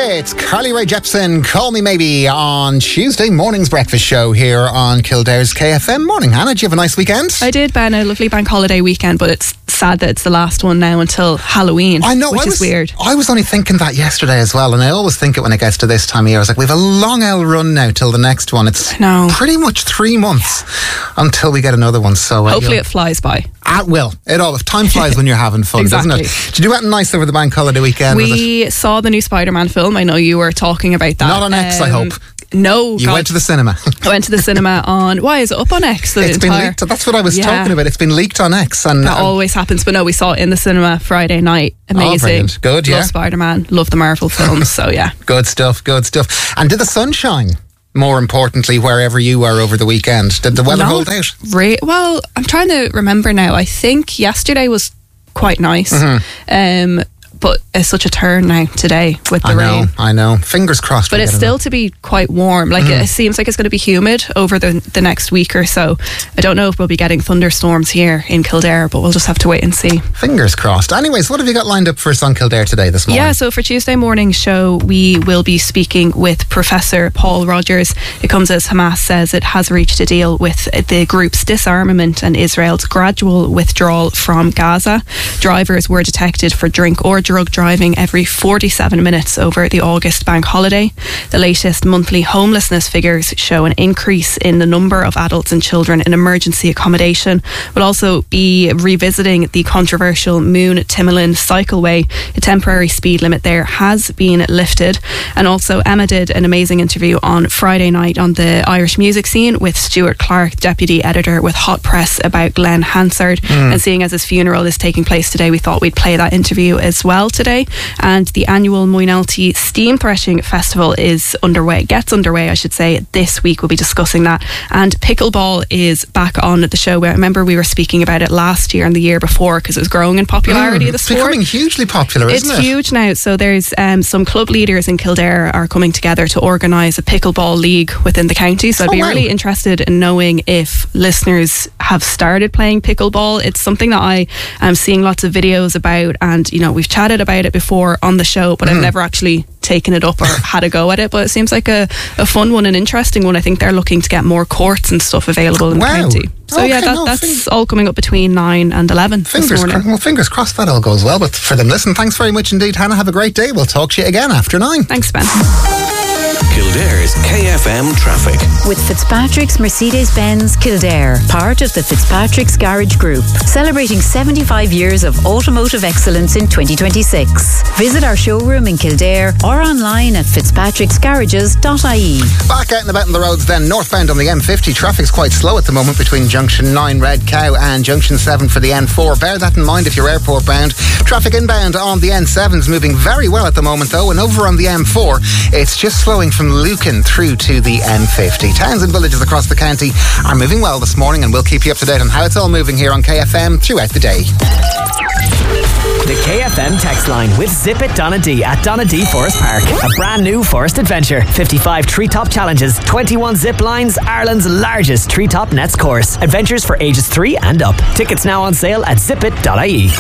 It's Carly Rae Jepsen, Call Me Maybe, on Tuesday morning's breakfast show here on Kildare's KFM. Morning, Hannah. Did you have a nice weekend? I did, Ben. A lovely bank holiday weekend, but it's sad that it's the last one now until Halloween. I know, which is weird. I was only thinking that yesterday as well, and I always think it when it gets to this time of year. I was like, we have a long L run now till the next one. It's pretty much 3 months until we get another one. So hopefully it flies by. It will. Time flies when you're having fun, exactly. doesn't it? Did you do anything nice over the bank holiday weekend? We saw the new Spider-Man film. I know you were talking about that. Not on X, I hope. No. You went to the cinema. I went to the cinema on... Why is it up on X? It's been leaked. That's what I was talking about. It's been leaked on X. And that always happens. But no, we saw it in the cinema Friday night. Amazing. Oh, good, yeah. Love Spider-Man. Love the Marvel films. So, yeah. Good stuff. And did the sun shine? More importantly, wherever you were over the weekend, did the weather hold out? Well, I'm trying to remember now. I think yesterday was quite nice. But it's such a turn now today with the rain. I know. Fingers crossed. But it's still to be quite warm. It seems like it's going to be humid over the next week or so. I don't know if we'll be getting thunderstorms here in Kildare, but we'll just have to wait and see. Fingers crossed. Anyways, what have you got lined up for us on Kildare today this morning? Yeah, so for Tuesday morning's show, we will be speaking with Professor Paul Rogers. It comes as Hamas says it has reached a deal with the group's disarmament and Israel's gradual withdrawal from Gaza. Drivers were detected for drink or drug driving every 47 minutes over the August bank holiday. The latest monthly homelessness figures show an increase in the number of adults and children in emergency accommodation. We'll also be revisiting the controversial Moon Timolan cycleway. A temporary speed limit there has been lifted. And also Emma did an amazing interview on Friday night on the Irish music scene with Stuart Clark, deputy editor with Hot Press, about Glenn Hansard. And seeing as his funeral is taking place today, we thought we'd play that interview as well today. And the annual Moynalty Steam Threshing Festival gets underway this week. We'll be discussing that. And pickleball is back on the show. I remember we were speaking about it last year and the year before because it was growing in popularity. The sport. It's becoming hugely popular, isn't it? It's huge now. So there's some club leaders in Kildare are coming together to organise a pickleball league within the county. So I'd be really interested in knowing if listeners have started playing pickleball. It's something that I am seeing lots of videos about, and we've chatted about it before on the show, but I've never actually taken it up or had a go at it. But it seems like a fun one, an interesting one. I think they're looking to get more courts and stuff available in the county. So that's all coming up between 9 and 11 this morning. Fingers crossed that all goes well for them. Listen, thanks very much indeed, Hannah. Have a great day. We'll talk to you again after 9. Thanks, Ben. Kildare's KFM traffic. With Fitzpatrick's Mercedes-Benz Kildare, part of the Fitzpatrick's Garage Group, celebrating 75 years of automotive excellence in 2026. Visit our showroom in Kildare or online at fitzpatricksgarages.ie. Back out and about on the roads then, northbound on the M50, traffic's quite slow at the moment between Junction 9 Red Cow and Junction 7 for the N4. Bear that in mind if you're airport bound. Traffic inbound on the N7's moving very well at the moment though, and over on the M4, it's just slowing from Lucan through to the N50. Towns and villages across the county are moving well this morning, and we'll keep you up to date on how it's all moving here on KFM throughout the day. The KFM text line with Zip It Donadee at Donadee Forest Park. A brand new forest adventure. 55 treetop challenges, 21 zip lines, Ireland's largest treetop nets course. Adventures for ages 3 and up. Tickets now on sale at zipit.ie.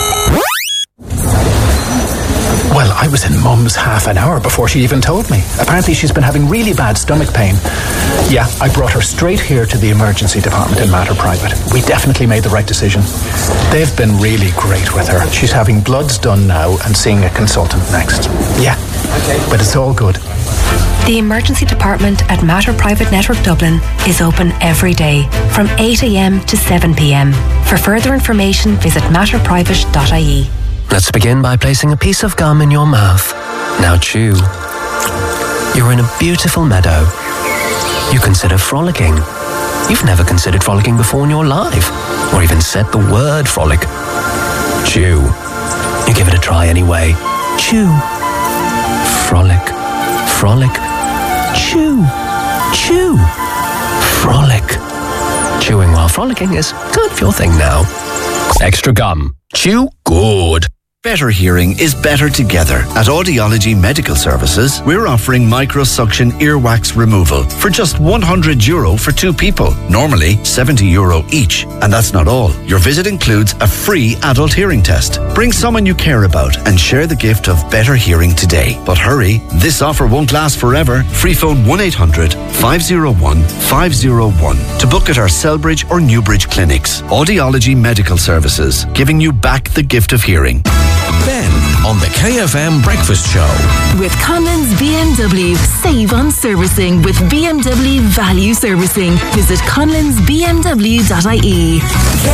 Well, I was in Mum's half an hour before she even told me. Apparently she's been having really bad stomach pain. Yeah, I brought her straight here to the emergency department in Mater Private. We definitely made the right decision. They've been really great with her. She's having bloods done now and seeing a consultant next. Yeah, but it's all good. The emergency department at Mater Private Network Dublin is open every day from 8 a.m. to 7 p.m. For further information, visit matterprivate.ie. Let's begin by placing a piece of gum in your mouth. Now chew. You're in a beautiful meadow. You consider frolicking. You've never considered frolicking before in your life, or even said the word frolic. Chew. You give it a try anyway. Chew. Frolic. Frolic. Chew. Chew. Frolic. Chewing while frolicking is kind of your thing now. Extra gum. Chew good. Better hearing is better together. At Audiology Medical Services, we're offering microsuction earwax removal for just €100 for 2 people. Normally €70 each. And that's not all. Your visit includes a free adult hearing test. Bring someone you care about and share the gift of better hearing today. But hurry, this offer won't last forever. Free phone 1-800-501-501 to book at our Selbridge or Newbridge clinics. Audiology Medical Services, giving you back the gift of hearing. Ben on the KFM Breakfast Show. With Conlon's BMW, save on servicing with BMW Value Servicing. Visit conlonsbmw.ie.